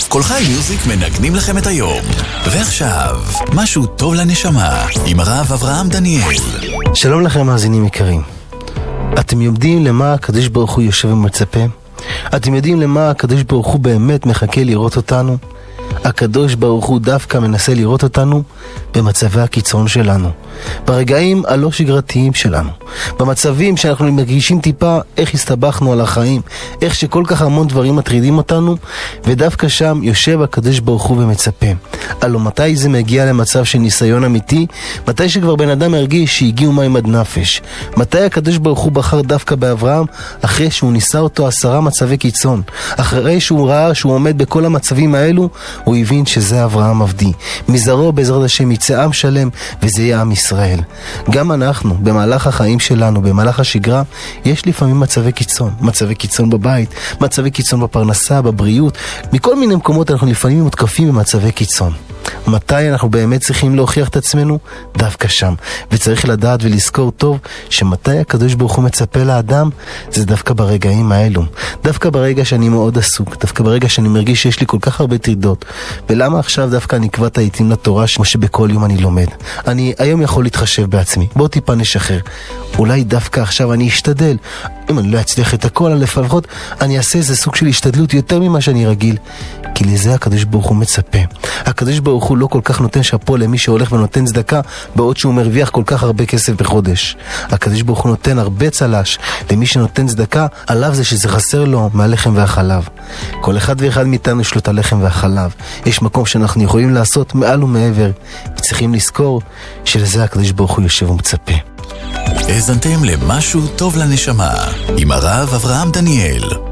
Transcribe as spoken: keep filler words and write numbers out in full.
כל חי מיוזיק מנגנים לכם את היום. ועכשיו, משהו טוב לנשמה, עם הרב אברהם דניאל. שלום לכם מאזינים יקרים. אתם יודעים למה הקדוש ברוך הוא יושב ומצפה? אתם יודעים למה הקדוש ברוך הוא באמת מחכה לראות אותנו? הקדוש ברוך הוא דווקא מנסה לראות אותנו במצבי הקיצון שלנו, ברגעים הלא שגרתיים שלנו, במצבים שאנחנו מרגישים טיפה איך הסתבכנו על החיים, איך שכל כך המון דברים מטרידים אותנו, ודווקא שם יושב הקדוש ברוך הוא ומצפה. הלא מתי זה מגיע למצב של ניסיון אמיתי? מתי שכבר בן אדם הרגיש שהגיעו מים עד נפש? מתי הקדוש ברוך הוא בחר דווקא באברהם אחרי שהוא ניסה אותו עשרה מצבי קיצון? אחרי שהוא ראה שהוא עומד בכל המצבים האלו, הוא הבין שזה אברהם עבדי. מזרעו בעזרת השם יצא עם שלם, וזה יהיה עם ישראל. גם אנחנו, במהלך החיים שלנו, במהלך השגרה, יש לפעמים מצבי קיצון. מצבי קיצון בבית, מצבי קיצון בפרנסה, בבריאות. מכל מיני מקומות אנחנו לפעמים מותקפים במצבי קיצון. מתי אנחנו באמת צריכים להוכיח את עצמנו? דווקא שם. וצריך לדעת ולזכור טוב שמתי הקדוש ברוך הוא מצפה לאדם, זה דווקא ברגעים האלו. דווקא ברגע שאני מאוד עסוק, דווקא ברגע שאני מרגיש שיש לי כל כך הרבה טרידות. ולמה עכשיו דווקא אני אקבע את העיתים לתורה כמו שבכל יום אני לומד? אני היום יכול להתחשב בעצמי. בוא טיפה נשחרר. אולי דווקא עכשיו אני אשתדל. אם אני לא אצליח את הכל, לפחות אני אעשה איזה סוג של השתדלות יותר ממה שאני רגיל. כי לזה הקדוש ברוך הוא מצפה. הקדוש ברוך הוא לא כל כך נותן שפו למי שהולך ונותן צדקה בעוד שהוא מרוויח כל כך הרבה כסף בחודש. הקדוש ברוך הוא נותן הרבה צלש למי שנותן צדקה, עליו זה שזה חסר לו מהלחם והחלב. כל אחד ואחד מאיתנו יש לו את הלחם והחלב. יש מקום שאנחנו יכולים לעשות מעל ומעבר. צריכים לזכור שלזה הקדוש ברוך הוא יושב ומצפה. האזנתם למשהו טוב לנשמה עם הרב אברהם דניאל.